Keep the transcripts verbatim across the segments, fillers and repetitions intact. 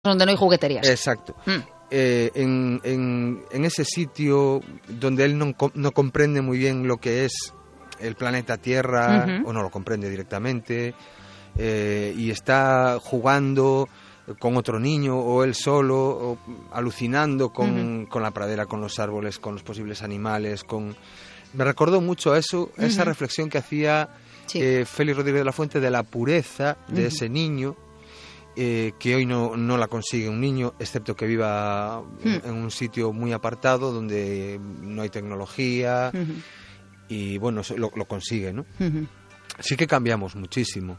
donde no hay jugueterías. Exacto. Mm. Eh, en, en, en ese sitio donde él no, no comprende muy bien lo que es el planeta Tierra, uh-huh. o no lo comprende directamente, eh, y está jugando con otro niño o él solo, o alucinando con, uh-huh. con la pradera, con los árboles, con los posibles animales, con... Me recordó mucho a eso, uh-huh. esa reflexión que hacía sí. eh, Félix Rodríguez de la Fuente de la pureza de uh-huh. ese niño, eh, que hoy no, no la consigue un niño, excepto que viva uh-huh. en, en un sitio muy apartado donde no hay tecnología, uh-huh. y bueno, lo, lo consigue, ¿no? Uh-huh. Sí que cambiamos muchísimo,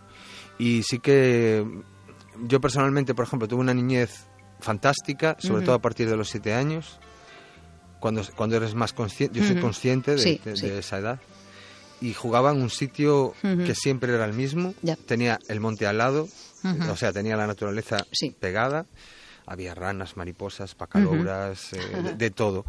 y sí que yo personalmente, por ejemplo, tuve una niñez fantástica, sobre uh-huh. todo a partir de los siete años, cuando, cuando eres más consciente, yo soy uh-huh. consciente de, sí, de, sí. de esa edad, y jugaba en un sitio uh-huh. que siempre era el mismo, yeah. tenía el monte al lado, uh-huh. o sea, tenía la naturaleza sí. pegada, había ranas, mariposas, pacalouras, uh-huh. eh, de, de todo,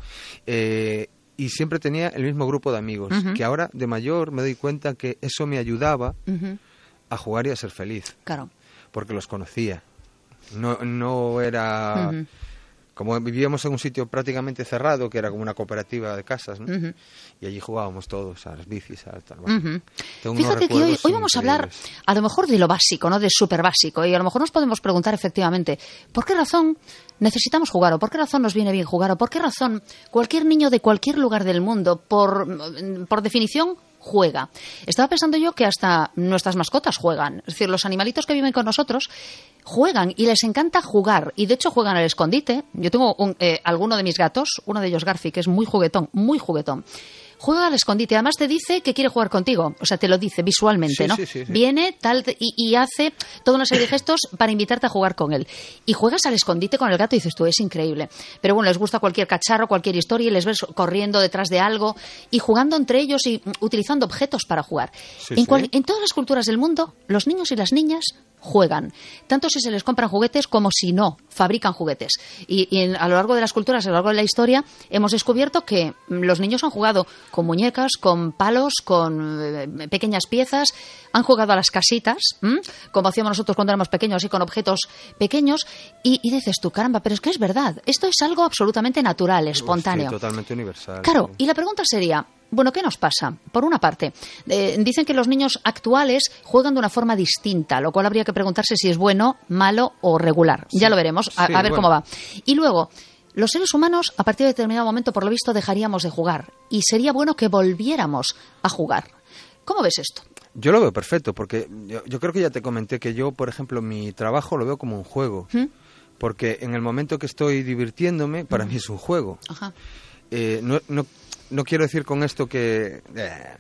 eh, y siempre tenía el mismo grupo de amigos, uh-huh. que ahora de mayor me doy cuenta que eso me ayudaba uh-huh. a jugar y a ser feliz. Claro. Porque los conocía. No, no era... Uh-huh. Como vivíamos en un sitio prácticamente cerrado, que era como una cooperativa de casas, ¿no? Uh-huh. Y allí jugábamos todos a las bicis, a tal. Bueno, uh-huh. Fíjate que hoy, hoy vamos a hablar a lo mejor de lo básico, ¿no? De súper básico. Y a lo mejor nos podemos preguntar efectivamente, ¿por qué razón necesitamos jugar? ¿O por qué razón nos viene bien jugar? ¿O por qué razón cualquier niño de cualquier lugar del mundo, por, por definición, juega? Estaba pensando yo que hasta nuestras mascotas juegan. Es decir, los animalitos que viven con nosotros juegan y les encanta jugar. Y de hecho juegan al escondite. Yo tengo un, eh, alguno de mis gatos, uno de ellos Garfi, que es muy juguetón, muy juguetón. Juega al escondite. Además te dice que quiere jugar contigo. O sea, te lo dice visualmente, sí, ¿no? Sí, sí, sí. Viene tal y, y hace toda una serie de gestos para invitarte a jugar con él. Y juegas al escondite con el gato y dices tú, es increíble. Pero bueno, les gusta cualquier cacharro, cualquier historia y les ves corriendo detrás de algo y jugando entre ellos y utilizando objetos para jugar. Sí, en, cual, sí. en todas las culturas del mundo, los niños y las niñas juegan, tanto si se les compran juguetes como si no, fabrican juguetes. Y, y en, a lo largo de las culturas, a lo largo de la historia, hemos descubierto que los niños han jugado con muñecas, con palos, con eh, pequeñas piezas, han jugado a las casitas, ¿m? como hacíamos nosotros cuando éramos pequeños, y con objetos pequeños, y, y dices tú, caramba, pero es que es verdad, esto es algo absolutamente natural, espontáneo. Sí, totalmente universal. Claro, sí. Y la pregunta sería, bueno, ¿qué nos pasa? Por una parte, eh, dicen que los niños actuales juegan de una forma distinta, lo cual habría que preguntarse si es bueno, malo o regular. Sí, ya lo veremos, a, sí, a ver bueno. cómo va. Y luego, los seres humanos, a partir de determinado momento, por lo visto, dejaríamos de jugar. Y sería bueno que volviéramos a jugar. ¿Cómo ves esto? Yo lo veo perfecto, porque yo, yo creo que ya te comenté que yo, por ejemplo, mi trabajo lo veo como un juego. ¿Mm? Porque en el momento que estoy divirtiéndome, para ¿Mm? mí es un juego. Ajá. Eh, no, no, no quiero decir con esto que... Eh,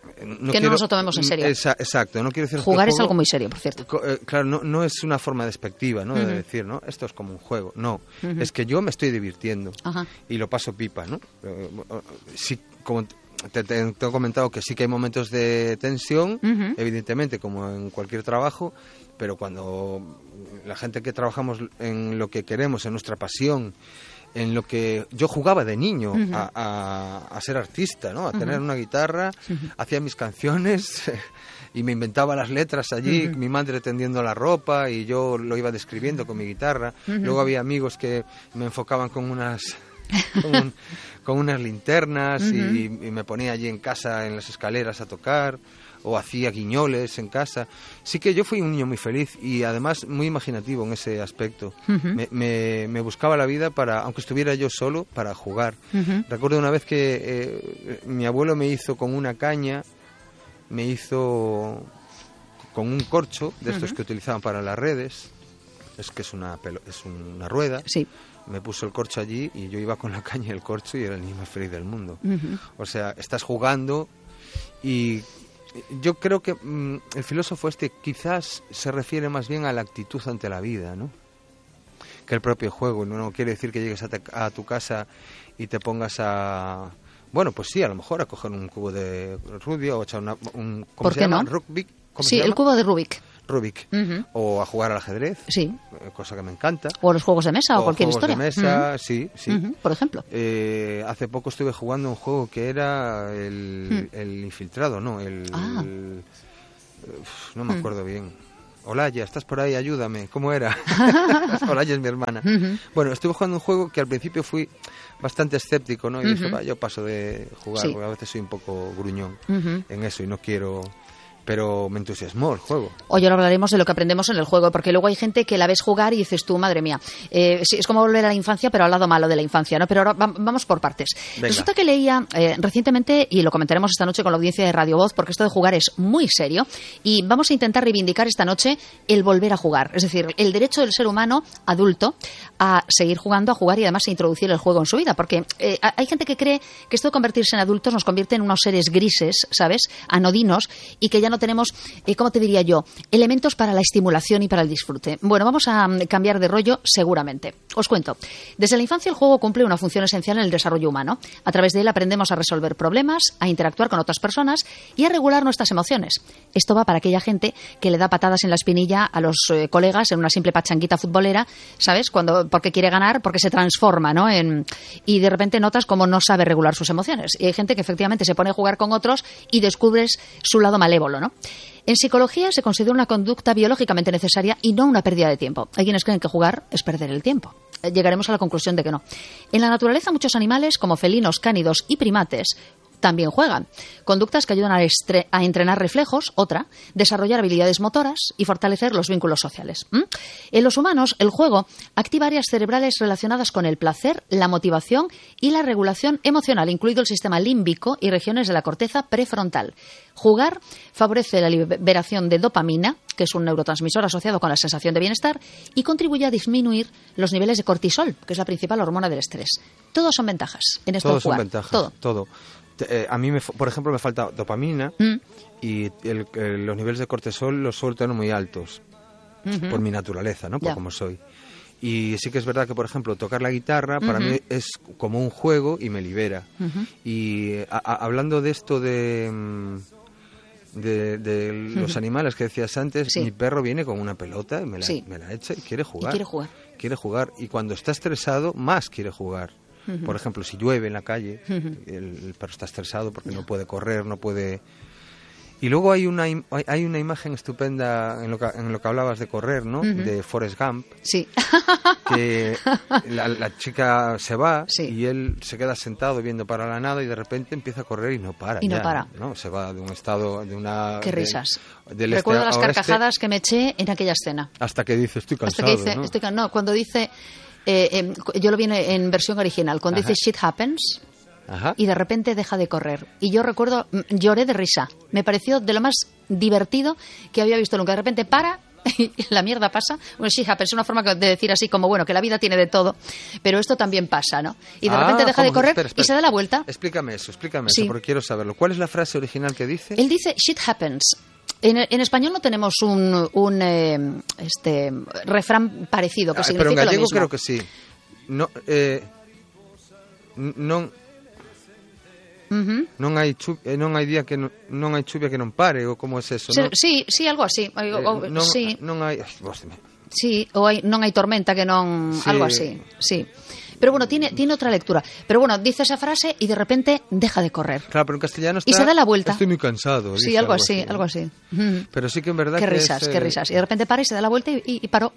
No que quiero, no nos lo tomemos en serio. Esa, exacto, no quiero decir jugar que es juego, algo muy serio, por cierto. Eh, claro, no, no es una forma despectiva, ¿no? Uh-huh. De decir, ¿no? Esto es como un juego. No, uh-huh. es que yo me estoy divirtiendo uh-huh. y lo paso pipa, ¿no? Eh, sí, como te, te, te he comentado que sí que hay momentos de tensión, uh-huh. evidentemente, como en cualquier trabajo, pero cuando la gente que trabajamos en lo que queremos, en nuestra pasión, en lo que yo jugaba de niño uh-huh. a, a, a ser artista, ¿no? A uh-huh. tener una guitarra, uh-huh. hacía mis canciones y me inventaba las letras allí, uh-huh. mi madre tendiendo la ropa y yo lo iba describiendo con mi guitarra. Uh-huh. Luego había amigos que me enfocaban con unas con, un, con unas linternas uh-huh. y, y me ponía allí en casa en las escaleras a tocar, o hacía guiñoles en casa. Sí que yo fui un niño muy feliz y además muy imaginativo en ese aspecto. Uh-huh. Me, me, me buscaba la vida para, aunque estuviera yo solo, para jugar. Uh-huh. Recuerdo una vez que eh, mi abuelo me hizo con una caña, me hizo con un corcho de estos uh-huh. que utilizaban para las redes, es que es una, pelo, es una rueda. Sí. Me puso el corcho allí y yo iba con la caña y el corcho y era el niño más feliz del mundo. Uh-huh. O sea, estás jugando y... Yo creo que mmm, el filósofo este quizás se refiere más bien a la actitud ante la vida, ¿no? Que el propio juego. No, no quiere decir que llegues a, te, a tu casa y te pongas a... Bueno, pues sí, a lo mejor a coger un cubo de Rubik o echar una, un... ¿Cómo ¿Por se qué llama? no? Rubik. ¿Cómo sí, se llama? El cubo de Rubik. Rubik. Uh-huh. O a jugar al ajedrez. Sí. Cosa que me encanta. O los juegos de mesa o, o cualquier juegos historia. de mesa, uh-huh. sí, sí. Uh-huh. Por ejemplo. Eh, hace poco estuve jugando un juego que era el, uh-huh. el infiltrado, ¿no? El, ah. el, uf, no me acuerdo uh-huh. bien. Olaya, ¿estás por ahí? Ayúdame. ¿Cómo era? Olaya es mi hermana. Uh-huh. Bueno, estuve jugando un juego que al principio fui bastante escéptico, ¿no? Y uh-huh. dije, va, yo paso de jugar, sí. porque a veces soy un poco gruñón uh-huh. en eso y no quiero... Pero me entusiasmó el juego. Hoy ahora hablaremos de lo que aprendemos en el juego, porque luego hay gente que la ves jugar y dices tú, madre mía, eh, sí, es como volver a la infancia, pero al lado malo de la infancia, ¿no? Pero ahora va, vamos por partes. Venga. Resulta que leía eh, recientemente, y lo comentaremos esta noche con la audiencia de Radio Voz, porque esto de jugar es muy serio, y vamos a intentar reivindicar esta noche el volver a jugar. Es decir, el derecho del ser humano adulto a seguir jugando, a jugar y además a introducir el juego en su vida. Porque eh, hay gente que cree que esto de convertirse en adultos nos convierte en unos seres grises, ¿sabes? Anodinos, y que ya no tenemos... Eh, ¿Cómo te diría yo? Elementos para la estimulación y para el disfrute. Bueno, vamos a um, cambiar de rollo seguramente. Os cuento. Desde la infancia el juego cumple una función esencial en el desarrollo humano. A través de él aprendemos a resolver problemas, a interactuar con otras personas y a regular nuestras emociones. Esto va para aquella gente que le da patadas en la espinilla a los eh, colegas en una simple pachanguita futbolera, ¿sabes? Cuando, porque quiere ganar, porque se transforma, ¿no? En, y de repente notas cómo no sabe regular sus emociones. Y hay gente que efectivamente se pone a jugar con otros y descubres su lado malévolo, ¿no? En psicología se considera una conducta biológicamente necesaria y no una pérdida de tiempo. Hay quienes creen que jugar es perder el tiempo. Llegaremos a la conclusión de que no. En la naturaleza muchos animales, como felinos, cánidos y primates, también juegan. Conductas que ayudan a, estre- a entrenar reflejos, otra, desarrollar habilidades motoras y fortalecer los vínculos sociales. ¿Mm? En los humanos, el juego activa áreas cerebrales relacionadas con el placer, la motivación y la regulación emocional, incluido el sistema límbico y regiones de la corteza prefrontal. Jugar favorece la liberación de dopamina, que es un neurotransmisor asociado con la sensación de bienestar, y contribuye a disminuir los niveles de cortisol, que es la principal hormona del estrés. Todos son ventajas en esto Todos de jugar. son ventajas, todo. todo. Eh, a mí, me, por ejemplo, me falta dopamina mm. y el, el, los niveles de cortisol los suelo tener muy altos uh-huh. por mi naturaleza, ¿no? Por cómo soy. Y sí que es verdad que, por ejemplo, tocar la guitarra para uh-huh. mí es como un juego y me libera. Uh-huh. Y a, a, hablando de esto de... de, de los uh-huh. animales que decías antes, sí. mi perro viene con una pelota y me la, sí. me la echa y quiere jugar. Y quiere jugar. Quiere jugar. Y cuando está estresado, más quiere jugar. Uh-huh. Por ejemplo, si llueve en la calle, uh-huh. el, el perro está estresado porque yeah. no puede correr, no puede... Y luego hay una hay una imagen estupenda en lo que, en lo que hablabas de correr, ¿no? Uh-huh. De Forrest Gump. Sí. Que la, la chica se va sí. y él se queda sentado viendo para la nada y de repente empieza a correr y no para. Y no ya, para. ¿no? Se va de un estado, de una... Qué risas. De, Recuerdo este las carcajadas este, que me eché en aquella escena. Hasta que dice, estoy cansado, hasta que dice, ¿no? Estoy, no, cuando dice... Eh, eh, yo lo vi en, en versión original. Cuando Ajá. dice shit happens... Ajá. Y de repente deja de correr. Y yo recuerdo, lloré de risa. Me pareció de lo más divertido que había visto nunca. De repente para y la mierda pasa. Bueno, sí, pero es una forma de decir así como, bueno, que la vida tiene de todo. Pero esto también pasa, ¿no? Y de ah, repente deja ¿cómo? de correr espera, espera. y se da la vuelta. Explícame eso, explícame sí. eso, porque quiero saberlo. ¿Cuál es la frase original que dice? Él dice, shit happens. En, en español no tenemos un, un eh, este, refrán parecido que ah, significa pero en gallego lo mismo. Creo que sí. No, eh, non... Uh-huh. Non hai chu- non hai día que non, non hai chuvia que non pare, ou como é eso, Se, non? Sí, sí, algo así. O, eh, non, sí. non hai... Sí, ou hai, non hai tormenta que non... Sí. Algo así, sí. Pero bueno, tiene, tiene otra lectura. Pero bueno, dice esa frase y de repente deja de correr. Claro, pero en castellano está... Y se da la vuelta. Estoy muy cansado. Sí, algo, algo así, así, algo así. Pero sí que en verdad qué que risas, es, eh... qué risas. Y de repente para y se da la vuelta y, y, y paró.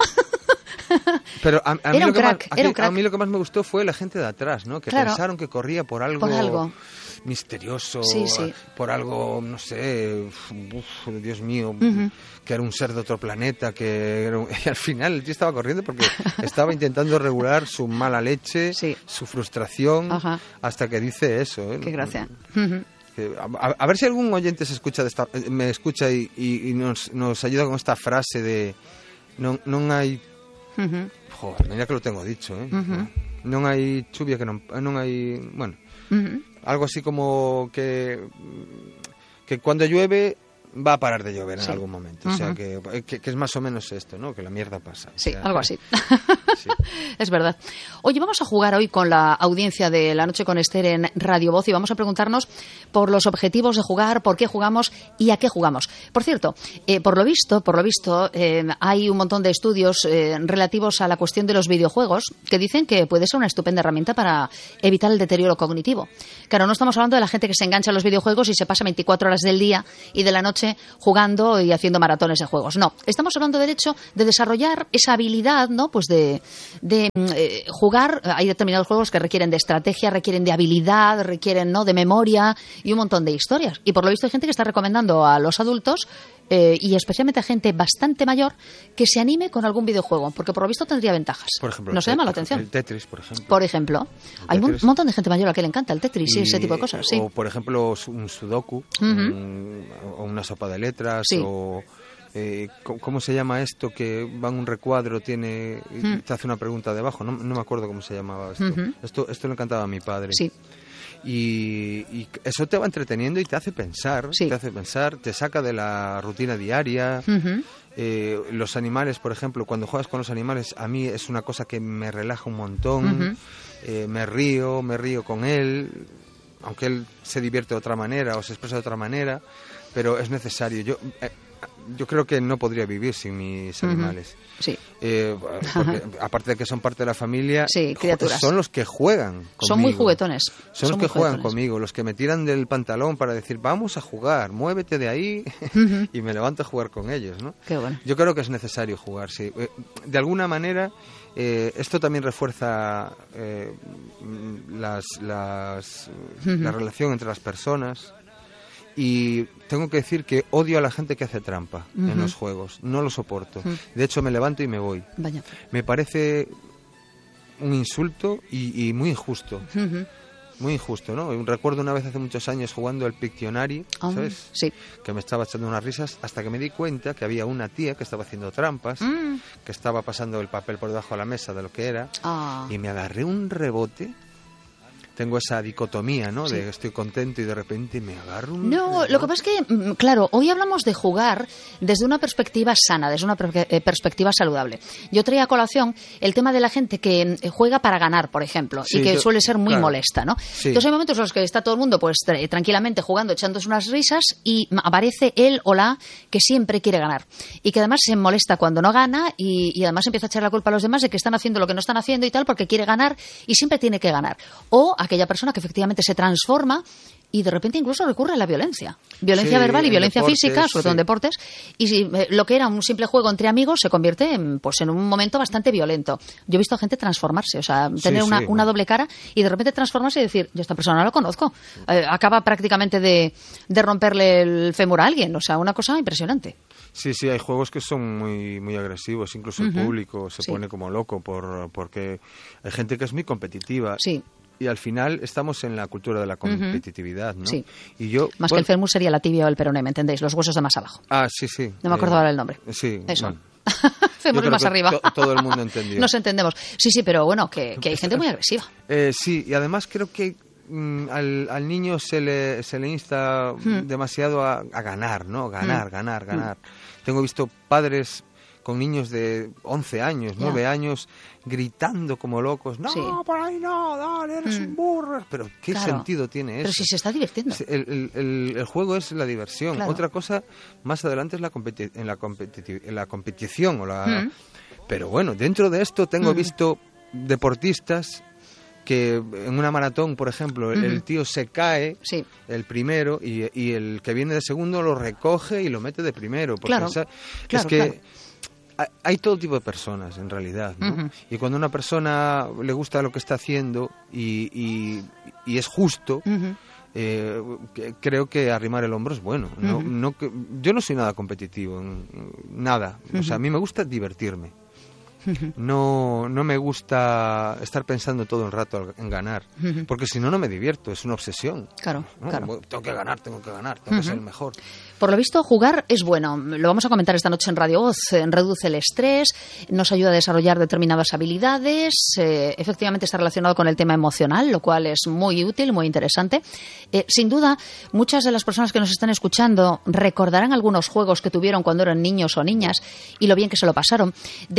Pero a, a, mí era lo un que crack, más, era aquí, un crack. A mí lo que más me gustó fue la gente de atrás, ¿no? Que claro. pensaron que corría por algo... Por algo. misterioso, sí, sí. por algo, no sé, uf, Dios mío, uh-huh. que era un ser de otro planeta, que era un... y al final el tío estaba corriendo porque estaba intentando regular su mala leche, sí. su frustración, Ajá. hasta que dice eso. ¿eh? Qué gracia. Uh-huh. que, a, a ver si algún oyente se escucha de esta, me escucha y, y, y nos, nos ayuda con esta frase de no, no hay... Uh-huh. Joder, mira que lo tengo dicho, ¿eh? Uh-huh. No hay chuvia que no... No hay... Bueno... Uh-huh. Algo así como que, que cuando llueve va a parar de llover en sí. algún momento. Uh-huh. O sea, que, que, que es más o menos esto, ¿no? Que la mierda pasa. Sí, o sea, algo así. sí. Es verdad. Oye, vamos a jugar hoy con la audiencia de La Noche con Esther en Radio Voz y vamos a preguntarnos por los objetivos de jugar, por qué jugamos y a qué jugamos. Por cierto, eh, por lo visto, por lo visto, eh, hay un montón de estudios eh, relativos a la cuestión de los videojuegos que dicen que puede ser una estupenda herramienta para evitar el deterioro cognitivo. Claro, no estamos hablando de la gente que se engancha a los videojuegos y se pasa veinticuatro horas del día y de la noche jugando y haciendo maratones de juegos. No, estamos hablando del hecho de desarrollar esa habilidad, ¿no? Pues de, de eh, jugar. Hay determinados juegos que requieren de estrategia, requieren de habilidad, requieren, ¿no?, de memoria y un montón de historias. Y por lo visto hay gente que está recomendando a los adultos eh, y especialmente a gente bastante mayor que se anime con algún videojuego, porque por lo visto tendría ventajas. Por ejemplo, ¿Nos llama la atención? El Tetris, por ejemplo. Por ejemplo. Hay un montón de gente mayor a la que le encanta el Tetris y, y ese tipo de cosas, sí. O, por ejemplo, un Sudoku, uh-huh. un, o una sopa de letras, sí. o... Eh, ¿Cómo se llama esto? Que va en un recuadro, tiene y uh-huh. te hace una pregunta debajo. No, no me acuerdo cómo se llamaba esto. Uh-huh. Esto, esto le encantaba a mi padre. Sí. Y, y eso te va entreteniendo y te hace pensar, sí. te hace pensar, te saca de la rutina diaria. Uh-huh. Eh, los animales, por ejemplo, cuando juegas con los animales, a mí es una cosa que me relaja un montón. Uh-huh. eh, me río, me río con él, aunque él se divierte de otra manera o se expresa de otra manera, pero es necesario. Yo eh, yo creo que no podría vivir sin mis animales. Uh-huh. Sí. Eh, porque, aparte de que son parte de la familia, sí, criaturas. Son los que juegan conmigo. Son muy juguetones. Son, son los que juegan juguetones. conmigo, los que me tiran del pantalón para decir, vamos a jugar, muévete de ahí, uh-huh. y me levanto a jugar con ellos, ¿no? Qué bueno. Yo creo que es necesario jugar, sí. De alguna manera, eh, esto también refuerza eh, las, las, uh-huh. la relación entre las personas. Y tengo que decir que odio a la gente que hace trampa uh-huh. en los juegos. No lo soporto. Uh-huh. De hecho, me levanto y me voy. Vaya. Me parece un insulto y, y muy injusto. Uh-huh. Muy injusto, ¿no? Recuerdo una vez hace muchos años jugando al Pictionary, um, ¿sabes? Sí. Que me estaba echando unas risas hasta que me di cuenta que había una tía que estaba haciendo trampas, mm. que estaba pasando el papel por debajo de la mesa de lo que era, ah. y me agarré un rebote. Tengo esa dicotomía, ¿no? Sí. De estoy contento y de repente me agarro un... No, lo que pasa es que, claro, hoy hablamos de jugar desde una perspectiva sana, desde una per- eh, perspectiva saludable. Yo traía a colación el tema de la gente que juega para ganar, por ejemplo, sí, y que yo, suele ser muy claro. molesta, ¿no? Sí. Entonces hay momentos en los que está todo el mundo pues tra- tranquilamente jugando, echándose unas risas y aparece él o la que siempre quiere ganar y que además se molesta cuando no gana y, y además empieza a echar la culpa a los demás de que están haciendo lo que no están haciendo y tal porque quiere ganar y siempre tiene que ganar. O aquella persona que efectivamente se transforma y de repente incluso recurre a la violencia. Violencia sí, verbal y violencia deportes, física, sobre todo sí. en deportes. Y si, eh, lo que era un simple juego entre amigos se convierte en, pues, en un momento bastante violento. Yo he visto a gente transformarse, o sea, tener sí, una, sí, una doble cara y de repente transformarse y decir, yo esta persona no la conozco. Eh, acaba prácticamente de, de romperle el fémur a alguien. O sea, una cosa impresionante. Sí, sí, hay juegos que son muy muy agresivos. Incluso uh-huh. el público se sí. pone como loco por porque hay gente que es muy competitiva. Sí. Y al final estamos en la cultura de la competitividad, ¿no? Sí. Y yo, más bueno, que el fémur sería la tibia o el peroné, ¿me entendéis? Los huesos de más abajo. Ah, sí, sí. No me acuerdo eh, ahora el nombre. Sí. Eso. Bueno. Fémur es más arriba. To- todo el mundo entendió. Nos entendemos. Sí, sí, pero bueno, que, que hay gente muy agresiva. Eh, sí, y además creo que mm, al, al niño se le, se le insta hmm. demasiado a, a ganar, ¿no? Ganar, hmm. ganar, ganar. Hmm. Tengo visto padres con niños de once años, yeah. nueve años, gritando como locos, no, sí. por ahí no, dale, eres mm. un burro. Pero ¿qué claro. sentido tiene eso? Pero si se está divirtiendo. El, el, el, el juego es la diversión. Claro. Otra cosa, más adelante, es la, competi- en la, competi- en la competición. O la... Mm. Pero bueno, dentro de esto tengo mm. visto deportistas que en una maratón, por ejemplo, uh-huh. el tío se cae, sí. el primero, y, y el que viene de segundo lo recoge y lo mete de primero. Porque claro. esa, claro, es que claro. hay todo tipo de personas, en realidad, ¿no? Uh-huh. Y cuando a una persona le gusta lo que está haciendo y, y, y es justo, uh-huh. eh, creo que arrimar el hombro es bueno. Uh-huh. No, no, yo no soy nada competitivo, nada. Uh-huh. O sea, a mí me gusta divertirme. No, no me gusta estar pensando todo el rato en ganar, uh-huh. porque si no, no me divierto, es una obsesión. Claro, ¿no? claro. Tengo que ganar, tengo que ganar, tengo uh-huh. que ser el mejor. Por lo visto, jugar es bueno. Lo vamos a comentar esta noche en Radio Voz. Reduce el estrés, nos ayuda a desarrollar determinadas habilidades. Eh, efectivamente está relacionado con el tema emocional, lo cual es muy útil, muy interesante. Eh, sin duda, muchas de las personas que nos están escuchando recordarán algunos juegos que tuvieron cuando eran niños o niñas y lo bien que se lo pasaron. De hecho, hay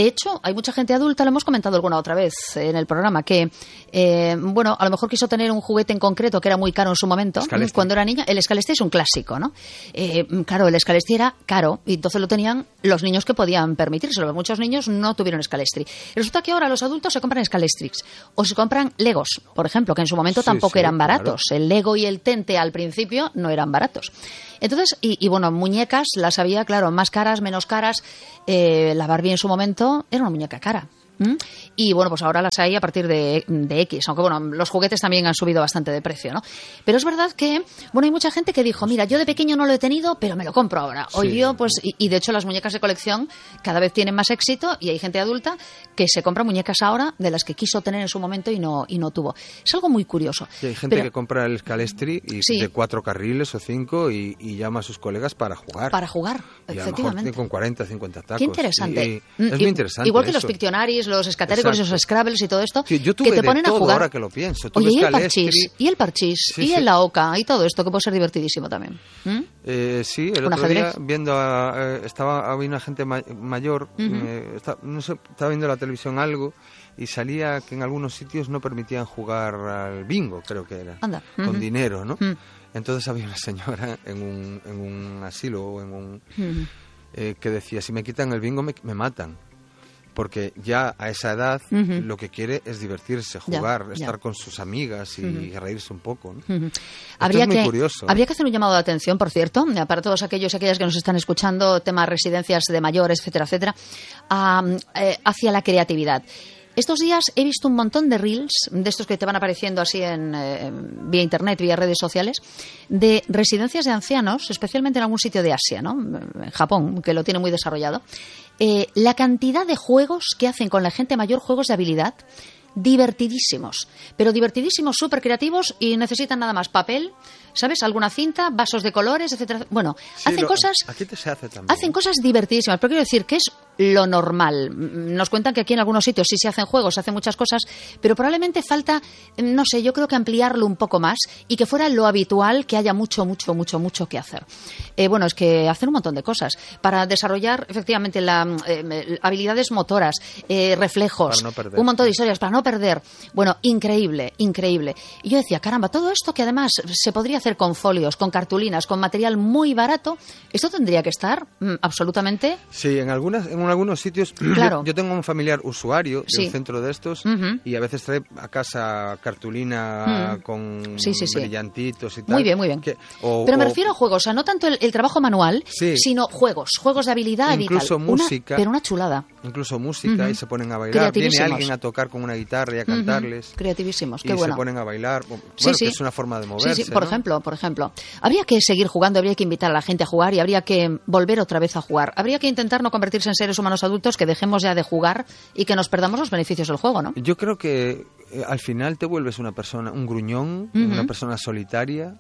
hay mucha gente adulta, lo hemos comentado alguna otra vez en el programa, que, eh, bueno, a lo mejor quiso tener un juguete en concreto que era muy caro en su momento, Scalestri. Cuando era niña. El Scalestri es un clásico, ¿no? Eh, claro, el Scalestri era caro y entonces lo tenían los niños que podían permitírselo. Muchos niños no tuvieron Scalestri. Resulta que ahora los adultos se compran Scalestrics o se compran Legos, por ejemplo, que en su momento sí, tampoco sí, eran baratos. Claro. El Lego y el Tente al principio no eran baratos. Entonces, y, y bueno, muñecas las había, claro, más caras, menos caras. Eh, la Barbie en su momento era una muñeca cara. ¿Mm? Y bueno, pues ahora las hay a partir de, de X, aunque bueno, los juguetes también han subido bastante de precio, ¿no? Pero es verdad que, bueno, hay mucha gente que dijo, mira, yo de pequeño no lo he tenido, pero me lo compro ahora. O sí. yo, pues, y, y de hecho las muñecas de colección cada vez tienen más éxito y hay gente adulta que se compra muñecas ahora de las que quiso tener en su momento y no, y no tuvo. Es algo muy curioso. Y hay gente pero, que compra el Scalestri y sí. de cuatro carriles o cinco y, y llama a sus colegas para jugar. Para jugar, y efectivamente. A lo mejor con cuarenta, cincuenta tacos. Qué interesante. Y, y es muy interesante. Igual que eso. los Pictionaries, los escatericos, esos Scrabbles y todo esto, sí, yo tuve que te de ponen todo, a jugar. Ahora que lo pienso. Tuve Oye, y el Scalestri, parchís, y el parchís, sí, y sí. el la oca, y todo esto, que puede ser divertidísimo también. ¿Mm? Eh, sí, el ¿Un otro ajedrez? día viendo a, eh, estaba había una gente ma mayor, Uh -huh. eh, está, no sé, estaba viendo la televisión algo y salía que en algunos sitios no permitían jugar al bingo, creo que era, Anda. Uh -huh. con dinero, ¿no? Uh -huh. Entonces había una señora en un, en un asilo o en un, uh -huh. eh, que decía, si me quitan el bingo me, me matan. Porque ya a esa edad uh -huh. lo que quiere es divertirse, jugar, ya, estar ya. con sus amigas y uh -huh. reírse un poco, ¿no? Uh -huh. Habría es muy que, curioso. Habría que hacer un llamado de atención, por cierto, para todos aquellos y aquellas que nos están escuchando, temas residencias de mayores, etcétera, etcétera, uh, eh, hacia la creatividad. Estos días he visto un montón de reels, de estos que te van apareciendo así en eh, vía internet, vía redes sociales, de residencias de ancianos, especialmente en algún sitio de Asia, ¿no? En Japón, que lo tiene muy desarrollado. Eh, la cantidad de juegos que hacen con la gente mayor, juegos de habilidad, divertidísimos, pero divertidísimos, súper creativos y necesitan nada más papel, ¿sabes? Alguna cinta, vasos de colores, etcétera. Bueno, sí, hacen lo, cosas... Aquí te se hace también. Hacen cosas divertidísimas, pero quiero decir que es lo normal. Nos cuentan que aquí en algunos sitios sí se hacen juegos, se hacen muchas cosas, pero probablemente falta, no sé, yo creo que ampliarlo un poco más y que fuera lo habitual, que haya mucho, mucho, mucho, mucho que hacer. Eh, bueno, es que hacen un montón de cosas para desarrollar efectivamente la, eh, habilidades motoras, eh, reflejos, no perder, un montón de historias para no perder. Bueno, increíble, increíble. Y yo decía, caramba, todo esto que además se podría hacer con folios, con cartulinas, con material muy barato, esto tendría que estar mm, absolutamente... Sí, en algunas en algunos sitios, claro. yo, yo tengo un familiar usuario sí. del centro de estos uh-huh. y a veces trae a casa cartulina uh-huh. con sí, sí, sí. brillantitos y tal. Muy bien, muy bien. Que, o, pero me o, refiero a juegos, o sea, no tanto el, el trabajo manual, sí. sino juegos, juegos de habilidad incluso y tal. música. Una, pero una chulada. Incluso música uh-huh. y se ponen a bailar. Viene alguien a tocar con una guitarra y a cantarles. Uh-huh. Creativísimos, qué y bueno. se ponen a bailar. Bueno, sí, sí. que es una forma de moverse, sí, sí. Por ¿no? ejemplo, por ejemplo. Habría que seguir jugando, habría que invitar a la gente a jugar y habría que volver otra vez a jugar. Habría que intentar no convertirse en seres humanos adultos, que dejemos ya de jugar y que nos perdamos los beneficios del juego, ¿no? Yo creo que eh, al final te vuelves una persona, un gruñón, uh-huh. una persona solitaria.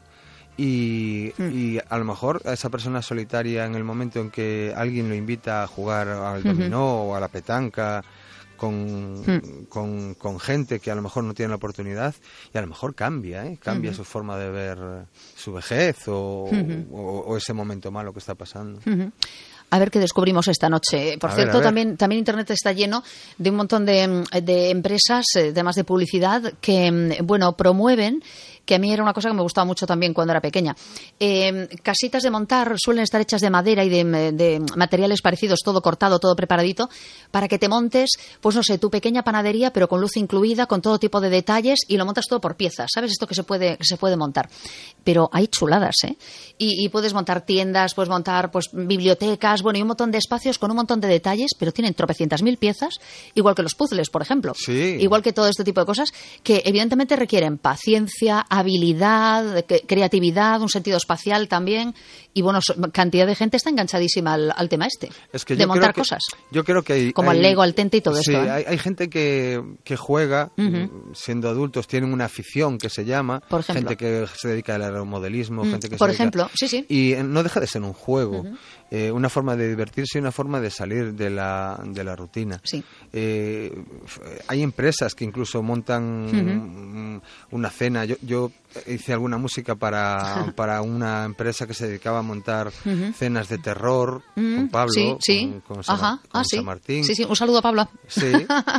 Y, mm. y a lo mejor a esa persona solitaria, en el momento en que alguien lo invita a jugar al dominó uh-huh. o a la petanca con, mm. con, con gente que a lo mejor no tiene la oportunidad, y a lo mejor cambia, ¿eh? cambia uh-huh. su forma de ver su vejez o, uh-huh. o, o ese momento malo que está pasando. Uh-huh. A ver qué descubrimos esta noche. Por a cierto, ver, ver. también también Internet está lleno de un montón de, de empresas, temas de publicidad, que, bueno, promueven, que a mí era una cosa que me gustaba mucho también cuando era pequeña. Eh, casitas de montar suelen estar hechas de madera y de, de materiales parecidos, todo cortado, todo preparadito, para que te montes, pues no sé, tu pequeña panadería, pero con luz incluida, con todo tipo de detalles, y lo montas todo por piezas, ¿sabes? Esto que se puede, que se puede montar. Pero hay chuladas, ¿eh? Y, y puedes montar tiendas, puedes montar pues bibliotecas, bueno, y un montón de espacios con un montón de detalles, pero tienen tropecientas mil piezas, igual que los puzzles, por ejemplo. Sí. Igual que todo este tipo de cosas, que evidentemente requieren paciencia, habilidad, creatividad, un sentido espacial también, y bueno, cantidad de gente está enganchadísima al, al tema este, es que de yo montar creo que, cosas. Yo creo que hay, como hay, el Lego, el Tente y todo sí, esto. ¿eh? hay, hay gente que, que juega, uh-huh. siendo adultos, tienen una afición que se llama, por ejemplo. gente que se dedica al aeromodelismo, uh-huh. gente que por se ejemplo, dedica, sí, sí. y no deja de ser un juego. Uh-huh. Eh, una forma de divertirse y una forma de salir de la, de la rutina. Sí. Eh, hay empresas que incluso montan uh-huh. una cena. Yo, yo hice alguna música para, para una empresa que se dedicaba a montar uh-huh. cenas de terror uh-huh. con Pablo, sí, sí. con, con, San, Ajá. con ah, sí. San Martín. Sí, sí, un saludo a Pablo. Sí.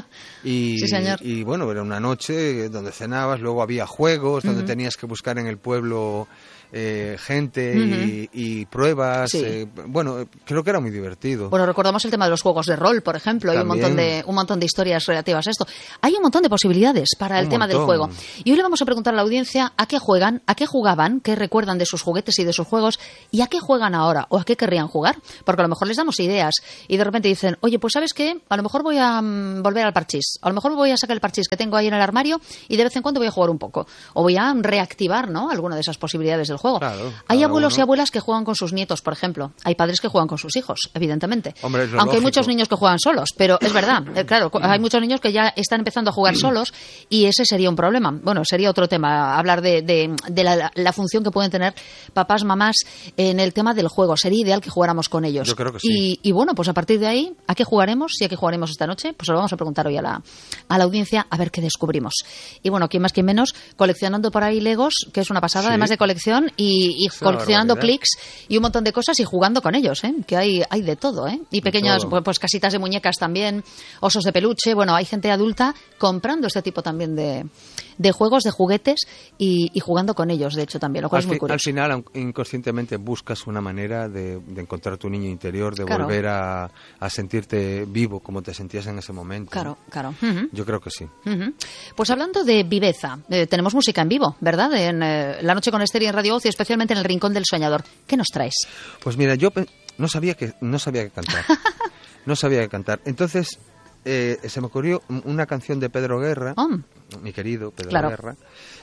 Y, sí, señor. Y bueno, era una noche donde cenabas, luego había juegos, donde uh-huh. tenías que buscar en el pueblo eh, gente uh-huh. y, y pruebas. Sí. Eh, bueno, creo que era muy divertido. Bueno, recordamos el tema de los juegos de rol, por ejemplo. También. Hay un montón de un montón de historias relativas a esto. Hay un montón de posibilidades para el un tema montón. del juego. Y hoy le vamos a preguntar a la audiencia a qué juegan, a qué jugaban, qué recuerdan de sus juguetes y de sus juegos y a qué juegan ahora o a qué querrían jugar. Porque a lo mejor les damos ideas y de repente dicen, oye, pues ¿sabes qué? A lo mejor voy a um, volver al parchís. A lo mejor voy a sacar el parchís que tengo ahí en el armario y de vez en cuando voy a jugar un poco. O voy a reactivar, ¿no?, alguna de esas posibilidades del juego. Claro, hay abuelos uno. y abuelas que juegan con sus nietos, por ejemplo. Hay padres que juegan con sus hijos, evidentemente. Hombre, Aunque lógico. Hay muchos niños que juegan solos, pero es verdad, eh, claro, hay muchos niños que ya están empezando a jugar solos y ese sería un problema. Bueno, sería otro tema, hablar de, de, de la, la función que pueden tener papás, mamás en el tema del juego. Sería ideal que jugáramos con ellos. Yo creo que sí. Y, y bueno, pues a partir de ahí, ¿a qué jugaremos? ¿Y a qué jugaremos esta noche? Pues lo vamos a preguntar hoy a la, a la audiencia a ver qué descubrimos. Y bueno, quién más, quién menos, coleccionando por ahí Legos, que es una pasada, sí. además de colección, y, y coleccionando clics y un montón de cosas y jugando con ellos, ¿eh? Que hay, hay de todo, ¿eh? Y pequeñas, pues, pues casitas de muñecas también, osos de peluche. Bueno, hay gente adulta comprando este tipo también de, de juegos, de juguetes y, y jugando con ellos, de hecho, también, lo cual al es muy fi, curioso. Al final, inconscientemente, buscas una manera de, de encontrar tu niño interior, de claro. volver a, a sentirte vivo como te sentías en ese momento. Claro, claro. Uh-huh. Yo creo que sí. Uh-huh. Pues hablando de viveza, eh, tenemos música en vivo, ¿verdad? En eh, La Noche con Esther y en Radio Ocio, especialmente en el Rincón del Soñador. ¿Qué nos traes? Pues mira, yo no sabía que, no sabía que cantar. No sabía que cantar. Entonces, eh, se me ocurrió una canción de Pedro Guerra, oh. mi querido Pedro claro. Guerra,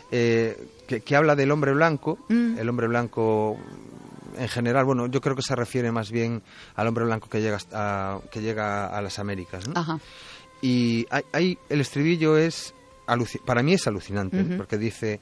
eh, que, que habla del hombre blanco. Mm. El hombre blanco, en general, bueno, yo creo que se refiere más bien al hombre blanco que llega a, que llega a las Américas, ¿no? Ajá. Y hay, hay, el estribillo es, aluci- para mí es alucinante, uh-huh. porque dice,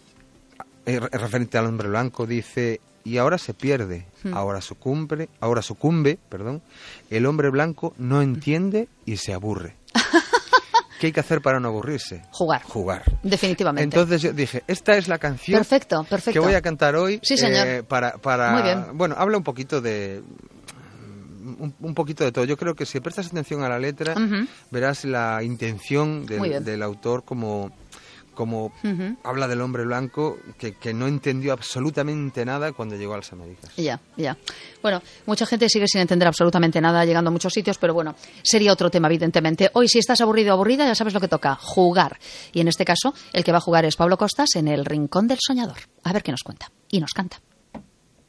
eh, referente al hombre blanco, dice... Y ahora se pierde, hmm. ahora sucumbe, ahora sucumbe, perdón, el hombre blanco no entiende y se aburre. ¿Qué hay que hacer para no aburrirse? Jugar. Jugar. Definitivamente. Entonces yo dije, esta es la canción perfecto, perfecto. que voy a cantar hoy. Sí, señor. Eh, para, para, Muy bien. Bueno, habla un poquito de... Un, un poquito de todo. Yo creo que si prestas atención a la letra, uh-huh. verás la intención del, del autor como... como uh-huh. habla del hombre blanco que, que no entendió absolutamente nada cuando llegó a las Américas. Ya, ya. Bueno, mucha gente sigue sin entender absolutamente nada, llegando a muchos sitios, pero bueno, sería otro tema, evidentemente. Hoy, si estás aburrido o aburrida, ya sabes lo que toca, jugar. Y en este caso, el que va a jugar es Pablo Costas en el Rincón del Soñador. A ver qué nos cuenta. Y nos canta.